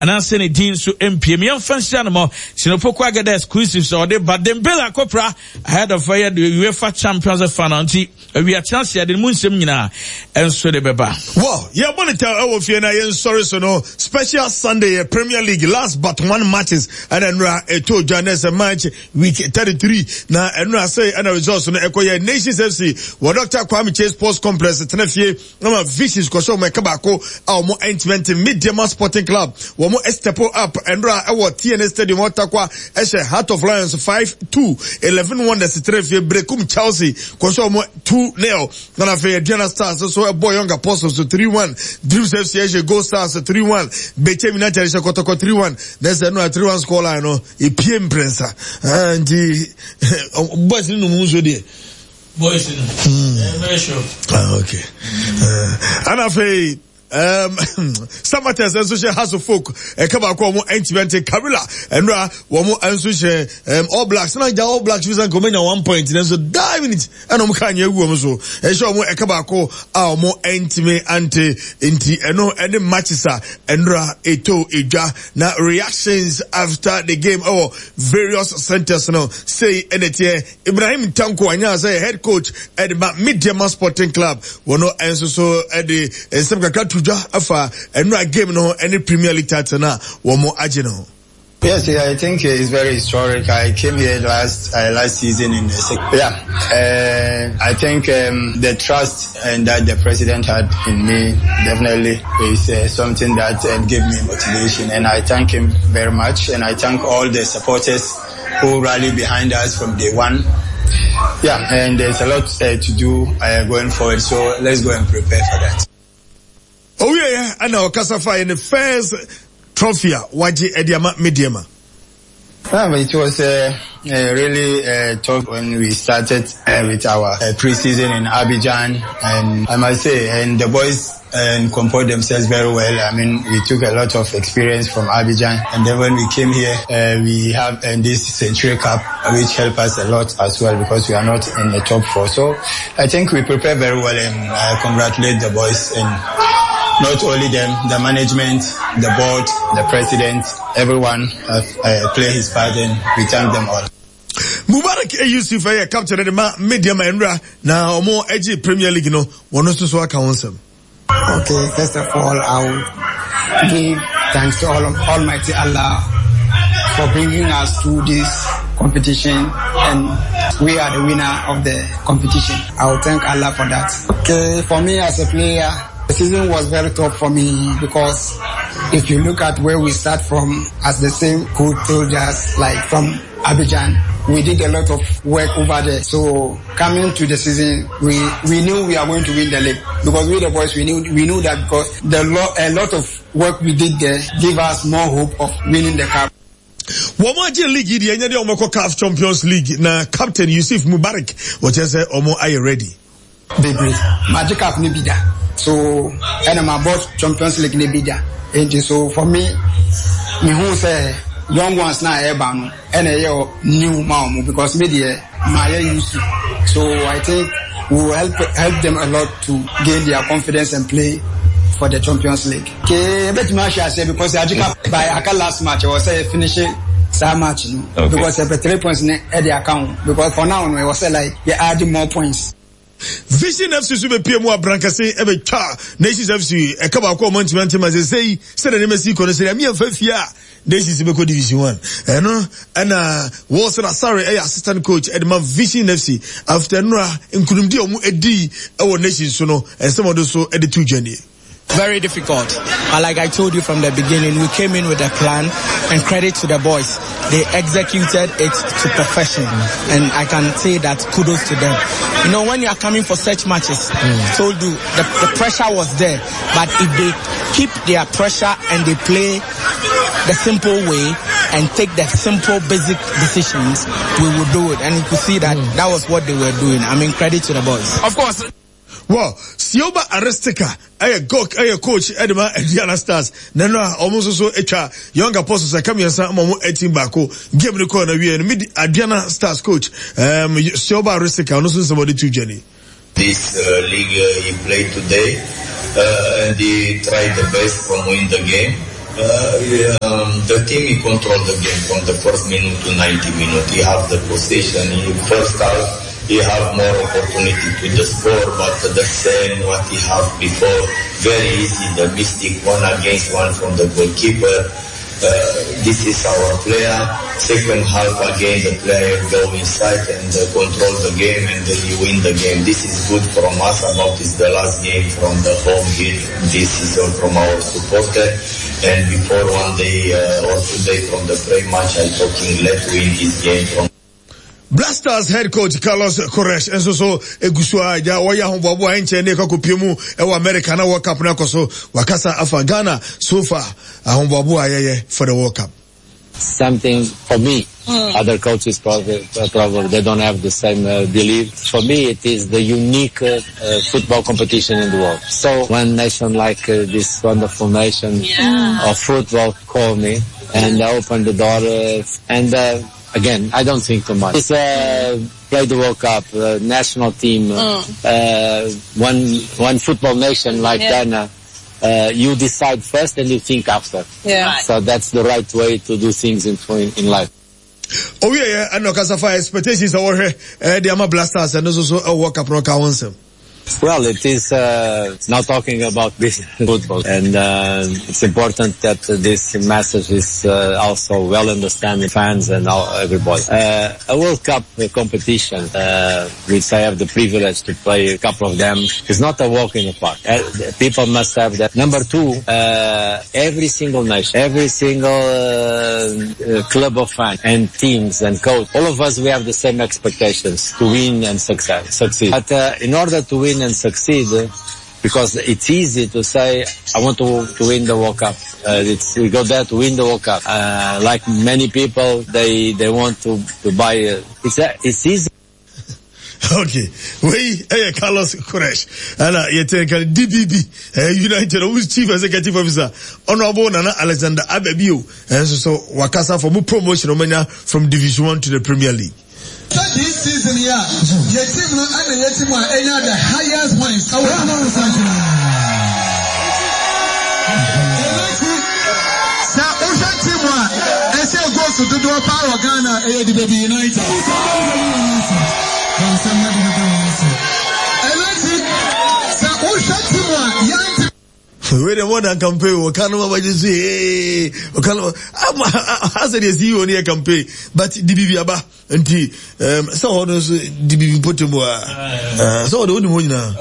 ananse ne din so MPM yɛmfa no mo Sinopoko Agades exclusive so de Badembela Kopra ahead of fire the UEFA Champions final nti we are chance ya de mu nsɛm nyina enso de beba well yeah monitor our fie na yen sorry so no special Sunday Premier League last but one matches and enra eto journess match week 33 na enra say and results no ekoye Nations FC wo Dr. Kwame Chase Sports Complex tenafie na Visions ko so make bako a mo entiment Midiama Sporting Club wo mo step up enra e wo TNS Stadium otakwa ehye Heart of Lions 5-2 11-1 the tenafie Brekum Chelsea ko so mo 2-0 na fe Diana Stars so a boy young Apostles so 3-1 Dreams FC ehye Go Stars 3-1 Beche United ehye Kotoko 3-1 there's no 3-1 score line no e PM Prince and boys no muzo dey boys no very sure okay and afi Samates and social house of folk Kabako mo entiment Kabila and Womo and social All Blacks and All Blacks use and come in at 1 point and so dive in it and Kanye Womoso and show mo Kabako our more entiment anti and no any matches and eto eja na reactions after the game various centers now say NTA Ibrahim Tanko Anya say head coach at the Midiama Sporting Club wono and so at the afa enra game no any Premier League title na wo mo age no. Yes, I think it's very historic. I came here last season in the I think the trust and that the president had in me definitely is something that gave me motivation, and I thank him very much, and I thank all the supporters who rallied behind us from day one. Yeah, and there's a lot to do going forward, so let's go and prepare for that. Oh yeah, and now Kasafa in the first trophy, Waji Ediama Midiama. It was really tough when we started with our pre-season in Abidjan, and I must say, and the boys comport themselves very well. I mean, we took a lot of experience from Abidjan, and then when we came here, we have this Century Cup, which helped us a lot as well because we are not in the top 4. So I think we prepared very well, and I congratulate the boys and not only them, the management, the board, the president, everyone play his part, and we thank them all. Mubarak Yusuf captain of the Midiama Enra now more edgy Premier League no one also so council. Okay, first of all, I will give thanks to Almighty Allah for bringing us to this competition, and we are the winner of the competition. I will thank Allah for that. Okay, for me as a player, the season was very tough for me because if you look at where we start from, as the same coach told us, like from Abidjan, we did a lot of work over there. So coming to the season, we knew we are going to win the league because we the boys, we knew that because a lot of work we did there gave us more hope of winning the cup. Womaji League the Enya de Omoko CAF Champions League na Captain Yusuf Mubarak what you say Omo are you ready? Baby, Magic Cup ni bida. So and my boss Champions League ni bida. And so for me who say young ones now ebanu and a new mom because media my used to. So I think we will help them a lot to gain their confidence and play for the Champions League. Okay, bet me I say because I by aka last match I was finishing that match, you know, okay. Because I 3 points in the account because for now I was like you're adding more points. Vision FC sube PMO Brankase ebe cha Nations FC ekaba ko management ma say the name see kono say me afafia Nations be ko Division 1 eno ana was sorry assistant coach Edma Vision FC after no inklumdi omu edi e Nations so no and some of those so edi two journey. Very difficult. But like I told you from the beginning, we came in with a plan, and credit to the boys. They executed it to perfection. And I can say that kudos to them. You know, when you are coming for such matches, told you the pressure was there. But if they keep their pressure and they play the simple way and take the simple basic decisions, we will do it. And you could see that that was what they were doing. I mean, credit to the boys. Of course. Well, Sioba Arestica, coach Edema Diana Stars. Nana almost so young apostles are coming and some 18 bako. Game the corner we and mid Diana Stars coach. Sioba Arestica, also somebody to Jenny. This league he played today, and he tried the best from win the game. The team controlled the game from the first minute to 90 minutes. He have the possession. In the first half, he have more opportunity to the score, but the same what he have before. Very easy, the mistake 1 against 1 from the goalkeeper. This is our player. Second half again, the player go inside and control the game, and then you win the game. This is good from us. About is the last game from the home here this season from our supporter. And before one day or 2 days from the pre-match, I talking let's win this game from Blasters head coach Carlos Koresh and so egusua ja waya hombobo enche ne kakopiemu e America na World Cup na koso wakasa Afghana so far hombobo ayeye for the World Cup. Something for me. Other coaches probably they don't have the same belief. For me, it is the unique football competition in the world. So one nation like this wonderful nation of football called me and opened the door and again, I don't think too much. It's play the World Cup, national team, one football nation like Ghana. You decide first and you think after. Yeah. So that's the right way to do things in life. Oh yeah, I know Kasafa expectations are the Ama Blasters and also a World Cup no council. Well, it is now talking about this football, and it's important that this message is also well understood fans and everybody. A World Cup competition, which I have the privilege to play a couple of them, is not a walk in the park. People must have that. Number 2, every single nation, every single club of fans and teams and coach, all of us, we have the same expectations to win and succeed. But in order to win and succeed, because it's easy to say, I want to win the World Cup. We go there to win the World Cup. Like many people, they want to buy it. It's easy. Okay. We, Carlos Koresh. And you take DBB, United, who's Chief Executive Officer, Honorable Nana Alexander Abebio. And so Wakasa for more promotion from Division 1 to the Premier League. This season here, your team and your team are any of the highest points. Ocean team and say goes to the power Ghana, the baby United. Ocean team young team. We the one that campaign, we can't just say, we can't, I said, yes, you only a campaign, but DBB Aba, and so on, DBB put him, so the only one now.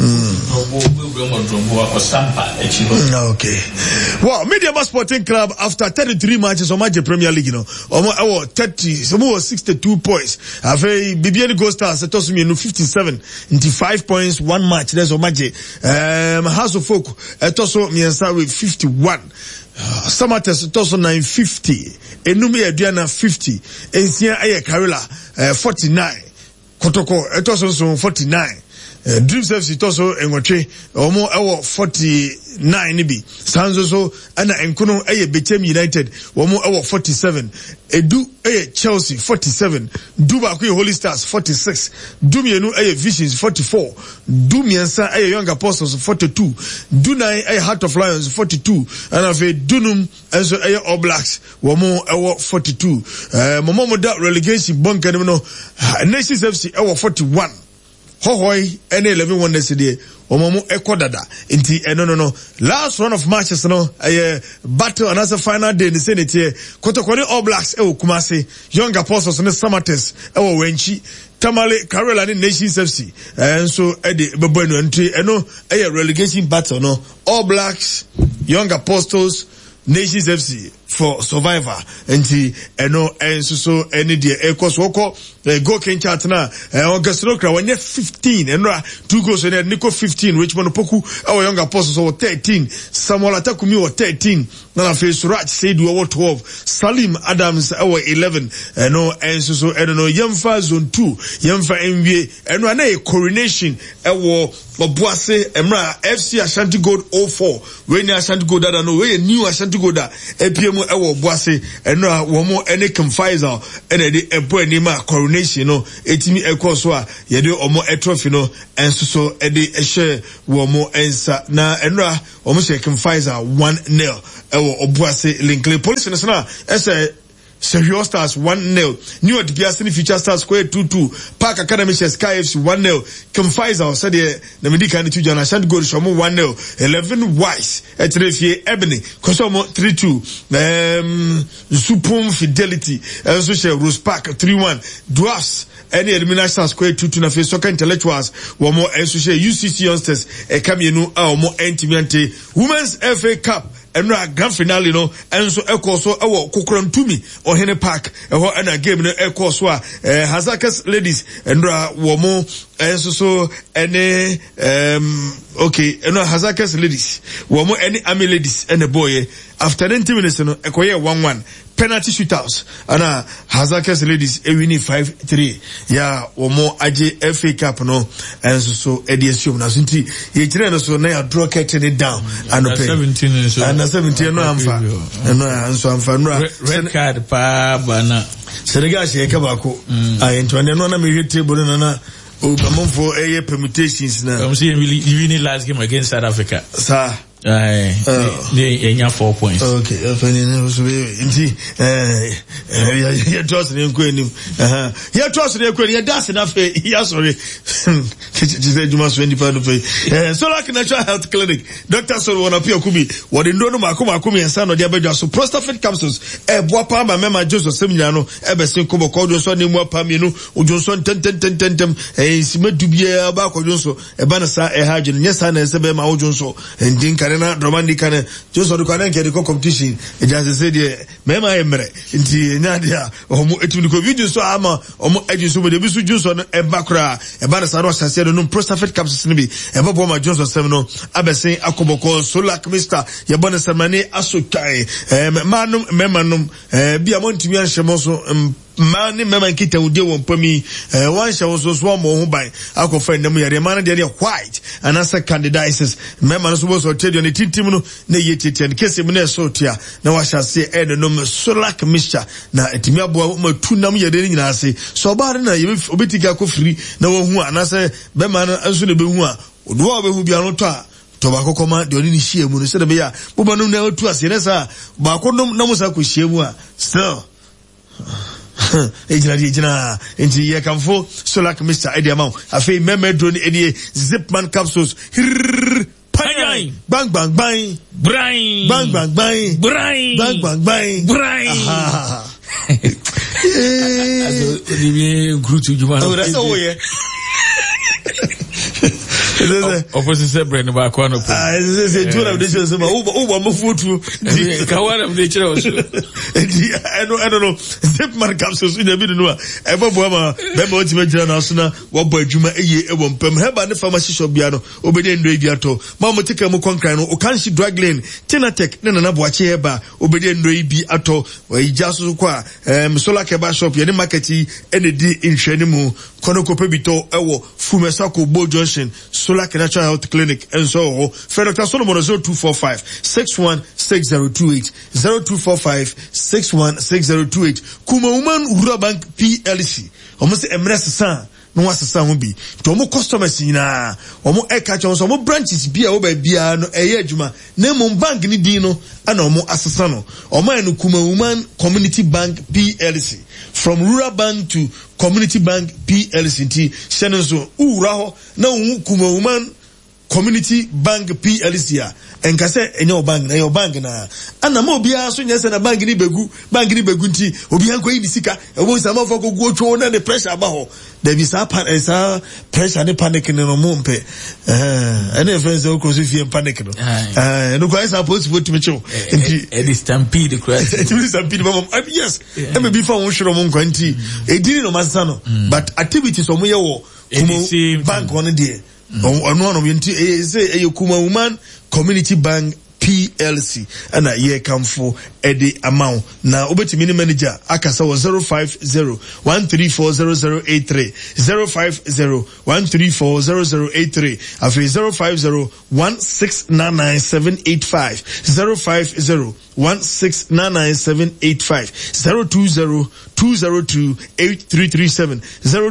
Okay. Well, Media Sporting Club, after 33 matches on the Premier League, 30, some more 62 points. After BBN Gold Stars, it was 57, 5 points, 1 match, there's a magic. House of Folk, also Miensa with 51. Samates also 950. Enumi Adriana 50. Ensia Aye Karela 49. Kotoko also 49. Dreams FC also enwotwe omo ewo 49 nibi. Sanzo so ana enkono eye Bechem United omo ewo 47. Edu eye Chelsea 47. Duba ku Holy Stars 46. Dumienu eye Visions 44. Dumiensa eye Young Apostles 42. Dunai eye Heart of Lions 42. And afi Dunum enso eye All Blacks omo ewo 42. Momo da relegation bunker no Nations FC ewo 41. Hohoi, any 11 wonders today. Omomo ekodada. Inti no. Last round of matches no. Battle another final day in the Senate here. Kotokoni All Blacks Kumasi. Young Apostles and Samates Wenchi. Tamale Karela ni Nations FC. And so Eddie Bebono entry. No relegation battle no. All Blacks, Young Apostles, Nations FC for Survivor. And so any day Ekos Woko go Kencha na August Rokra when 15 and 2 goals and Nico 15 Richmond Poku our Young Apostles over 13 Samuel Atakumi over 13 Nana Face Suraj said over 12 Salim Adams over 11 and so Yemfa Zone 2 Yemfa NBA and Rane Coronation Obuase Emra FC Ashanti Gold 04 when Ashanti Gold that no way new Ashanti Gold EPM mu ewo boase eno a wo mo ene Kemfizer ene de ebo anima coronation no etimi ekoso a ye de omo trophy no enso so e de ehye wo mo ensa na eno a omo she Kemfizer 1-0 ewo oboase Linkley Police no na ese Serio Stars 1-0. New York Biasini Future Stars square 2-2. Park Academy Sky FC 1-0. Kemfizer said the medical and 2 Jana Shant Gold Shomo 1-0. 11 Wise at Refie Ebony. Kosomo 3-2. Supum Fidelity. Also Rose Park 3-1. Dwarfs. Any elimination square 2-2 na face soccer intellectuals. One more associate UCC youngsters. A Kamienu or more Entimiante. Women's FA Cup. Enra grand finale no enso ekoso ewo Kokorantumi Ohene Park eho na game no ekoso a Hazakas ladies enra wo mo enso so ene okay enra Hazakas ladies wo mo ene Army ladies ene boy after 90 minutes no ekoye 1-1 penalty shootouts ana Hazakas ladies ewini 5-3 ya wo mo aje FA Cup no enso so edition na sunti ye kire no so na ya draw curtain it down and 17 so na 17 no amfa no anso amfa no red card pa bana Senegal she ka bako ntwane no na me table na Obamonfo permutations na I'm saying you need last game against South Africa sir they 4 points. Okay, you trust me you trust me you that's enough yeah sorry so like Natural Health Clinic Dr. So wanna appear kubi what in no makumi and son of the so prostate capsules boapa ma mema Joseph Semiliano ebesin kobo kodo so ni mo pam you Johnson 10 sime dubia ba kodo so eba na sa hajin nyesa na ese be ma Johnson and na Romandi kana just do kana nke the competition e just say there mema emre nti nya dia omo etimi ko video so ama omo agi so be bisu juice no e bakra e ba na sa ro sase no prostate capsules ni bi e ba bo ma Johnson 7 no abesen akoboko Solak Mr ye bona samani asokai manum memanum bia montimi anhemo so mani mema nkita udie won pami wan hye so so mo ho ban akofa ndam yare man de white and as candidates mema no so so tedi ne titim no na yetiti en kese mu na so tia na wa hyase e no Solak Mr na etimi abo ma tunam yare nyina ase so ba na ye obetika ko free na wo hu anase mema no anso ne be hu a odo obehu bia no to a tobako koma de oni ni hie mu no se de be ya boba no na otu ase ne sa ba ko no na musa ko hie mu a still ejina enti ye kamfo Solak Mr Ediamau afi memedro ni enie Zipman capsules bang bang bang bang brain bang bang bang brain bang bang bang brain that's all yeah opposite brain ba ko no po say two of this is over mo fotu ka one of the children I don't know Zipman capsules in the video no e bobo ma be ma otima gira na so na wo bo adwuma eye e wo mpam heba ne pharmacy shop bia no obede ndo bia to ma mo tika mo konkran no o kan shi drug lane Tinatech ne na boache heba obede ndo bi ato we jaso kwa Solak Eba shop ye ne market e ne di nhwani mu kono ko pebito ewo Fumesako Bo Junction Solak Natural Health Clinic and so for Dr. Solomon 0245 616028 0245 Kuma Woman Ura Bank PLC almost emrest san no wasesa ho bi to mo customers nyina omo eka so mo branches bia wo ba bia no eye adwuma na mo bank ni din no ana omo asesa no omo enu Kuma Woman Community Bank PLC from Rural Bank to Community Bank PLC ti senenso ura ho na Kuma Woman Community Bank PLC a enkase enyo bank na your bank na ana ma obia so nyese na bank ni begu nti obia nko yi sika ebo sama fo ko guotwo na the pressure ba ho there be sa pressure ne panic no mo mpe any friends o cross if you panic no no go is supposed to me cho nti it stampede crash it is stampede mama yes e me be fa won hwero mo nko nti e dini no masasa no but activities o mo ye wo bank on there ono yenti say Kuma Woman Community Bank PLC ana ye kamfo edi amount na obetimi ni manager akasa wo 05013400083 05013400083 afi 05016999785 020-202-8337, 020-202-8337,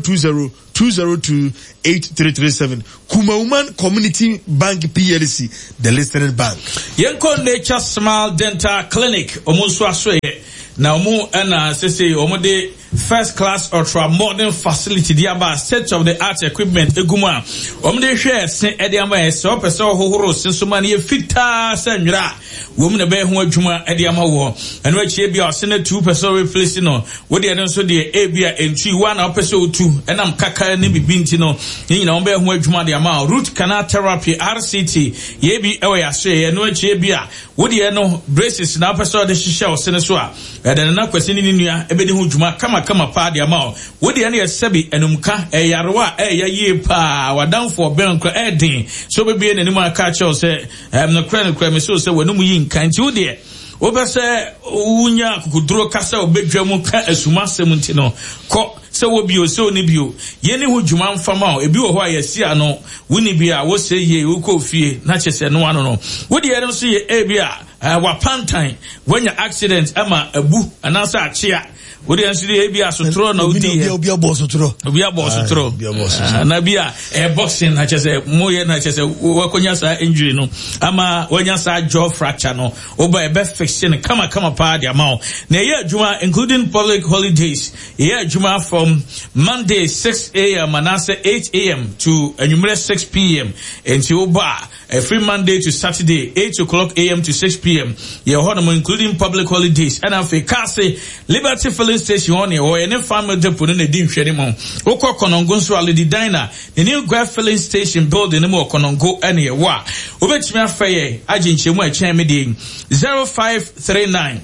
020-202-8337. Kumauman Community Bank PLC, the listening bank. Yenko Nature Smile Dental Clinic, Omusu Aswe. Now, Omu and Sese, Omode first class ultra modern facility, the about state of the art equipment, Eguma. Omode share Saint Ediama, so person who since many fita senra. Woman a bear who Juma Ediama war. And which ye be our Senate 2% replacing on what they don't so the Abia and 1 episode 2. And I'm Kaka Nibi Bintino, you know, bear who Juma the amount. Root canal therapy, RCT, ye be away, I say, and which ye be what do you know braces now episode the Shisha or Senesua. And then enough question in India, Ebedi Juma, kama pa the amount. What the any Sebi and Umka, Yarwa, ye pa, wa down for Benko Edding. So be an animal catcher say, I'm no credit crime, so say, when we kind you there. Obese unya kudro kasa obedwamu ka asuma semntino ko se wo bio se oni bio ye ne hu dwuma mfama o ebi wo ho ayesi ano woni bia wo se ye wo ko fie na chese no ano no wo de ye so ye ebia wa pantan wanya accident ama abu anasa achia wo de nso de ebia sotro na odi obi boss sotro na bia boxing na chese moye na chese wo konya sa injury no ama wanya sa jaw fracture no oba ebe fiction kama pa the amount na ye adwuma including public holidays ye adwuma from Monday 6 a.m. and answer 8 a.m. to anumere 6 p.m. until oba every Monday to Saturday 8 o'clock a.m. to 6 p.m. ye honor including public holidays and afi kase Liberty filling station on here or any family depot in the dim hwede mo okọ Konongo so already diner the new Graph filling station building no more Konongo any wa obetimi afaye aginchemu a chen me dey 0539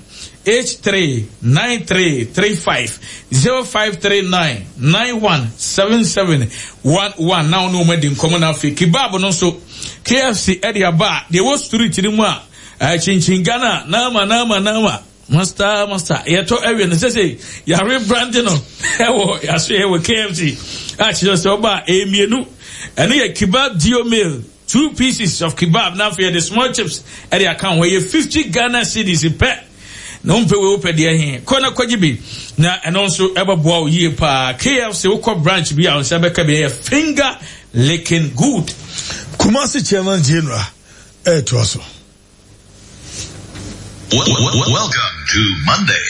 839335 0539917711 now no more din common afi kebab no so KFC area bar the was street ni mu a chinchin Ghana nama Master, yeto area na say ya rebranding no ewo ya so ewo KFC actually so ba emienu ene ya kebab dio meal 2 pieces of kebab now for the small chips area account where you 50 Ghana cedis per no mpe we open there here kona kwajibi na eno so eba boa ye pa KFC wo branch bi a on sabeka be finger licking good Kumasi chairman general to also. Welcome to Monday.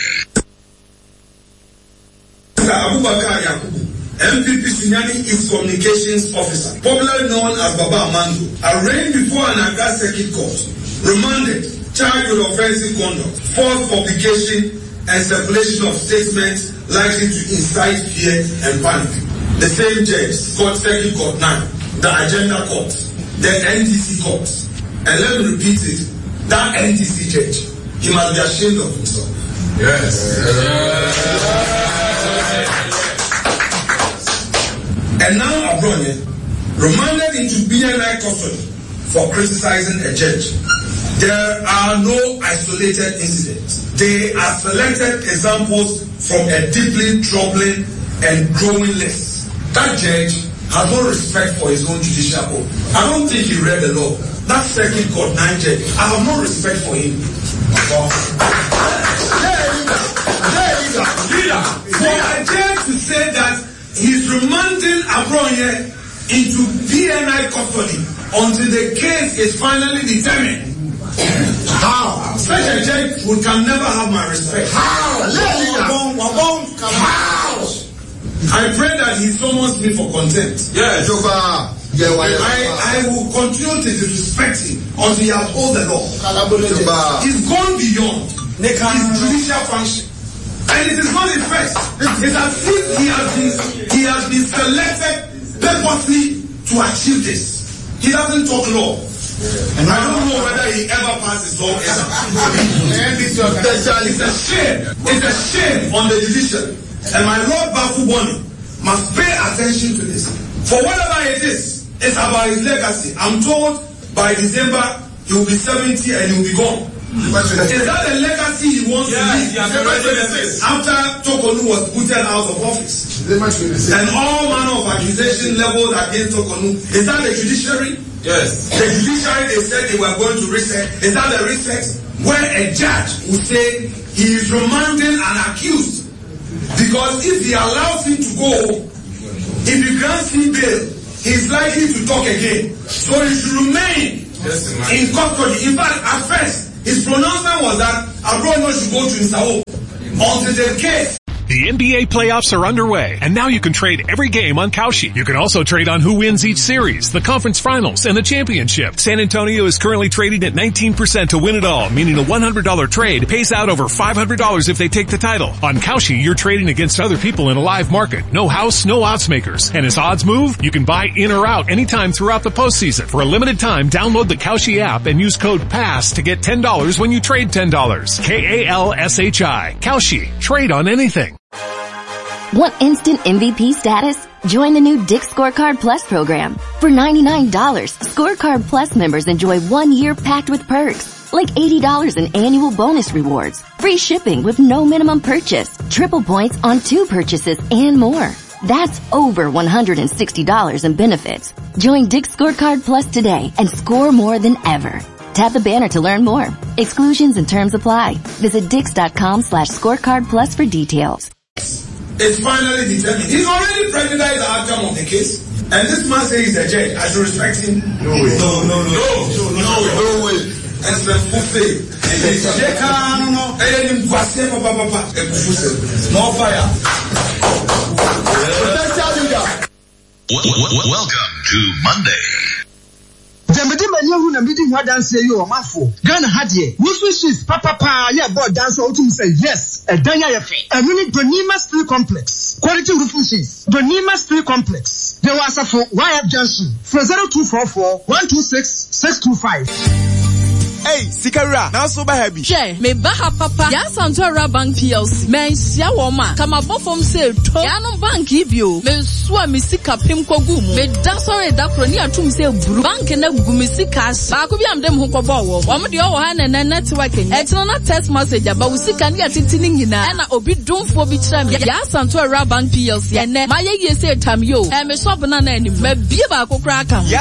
Abubakar Yakubu, MPP Sunyani is Communications Officer, popularly known as Baba Amando, arraigned before an Aga Circuit Court, remanded, charged with offensive conduct, false publication and circulation of statements likely to incite fear and panic. The same judge, Circuit Court 9, the Agenda Court, the NDC Court, and let me repeat it, that NDC judge, he must be ashamed of himself. Yes. And now Abronye, remanded into BNI custody for criticizing a judge. There are no isolated incidents. They are selected examples from a deeply troubling and growing list. That judge has no respect for his own judicial code. I don't think he read the law. That Circuit Court 9 judge, I have no respect for him. For a judge to say that he's remanding Abronye into PNI custody until the case is finally determined. How? Such a judge can never have my respect. How? I pray that he summons me for contempt. Yes. I will continue to disrespect him until he upholds the law. He's gone beyond his judicial function. And it is not his first. It's as if he has been selected purposely to achieve this. He doesn't talk law. And I don't know whether he ever passes law. It's a shame. It's a shame on the judiciary. And my Lord Bafu Boni must pay attention to this. For whatever it is, it's about his legacy. I'm told by December he will be 70 and he will be gone. Is that the legacy he wants to leave? After Tokonu was booted out of office. And all manner of accusation leveled against Tokonu. Is that the judiciary? Yes. The judiciary, they said they were going to reset. Is that the reset where a judge will say he is remanding an accused? Because if he allows him to go, if he grants him bail, he is likely to talk again. So he should remain in custody. In fact, at first, his pronouncement was that Abrono should go to Insao until the case. The NBA playoffs are underway, and now you can trade every game on Kalshi. You can also trade on who wins each series, the conference finals, and the championship. San Antonio is currently trading at 19% to win it all, meaning a $100 trade pays out over $500 if they take the title. On Kalshi, you're trading against other people in a live market. No house, no odds makers. And as odds move, you can buy in or out anytime throughout the postseason. For a limited time, download the Kalshi app and use code PASS to get $10 when you trade $10. KALSHI. Kalshi. Trade on anything. Want instant MVP status? Join the new Dick's Scorecard Plus program. For $99, Scorecard Plus members enjoy 1 year packed with perks, like $80 in annual bonus rewards, free shipping with no minimum purchase, triple points on 2 purchases, and more. That's over $160 in benefits. Join Dick's Scorecard Plus today and score more than ever. Tap the banner to learn more. Exclusions and terms apply. Visit Dix.com/scorecard plus for details. It's finally determined. He's already prejudiced the outcome of the case. And this man says he's a judge. I should respect him. No way. No way. And it's a full faith. More fire. Welcome to Monday. Jambedi manyehu na midi ho dance yi o mafo Ghana hadie wusu shis papa ya board dance o tum say yes edanya ye fe enuni Donima Steel Complex quality roofing sheets Donima Steel Complex they was for YF Junction for 0244 126 625. Hey, Sikara, now so by happy. Che, me baha papa. Ya Santora Bank PLC. Me sia woma. Kama bofom se to. Ya no bank ibio. Me swa mi sika pim kogumu. Me da sore da kroni atum se buru. Bank na gumi sika as. Ba ko bi am dem ho kobo wo. Wo me de o ha na network ni. Etno na text message aba wo sika ni atitini nyina. E na obi dumfo bi kira me. Ya Santora Bank PLC. Ene ma ye se tam yo. E me shop na na ni. Me bie ba ko kra aka. Ya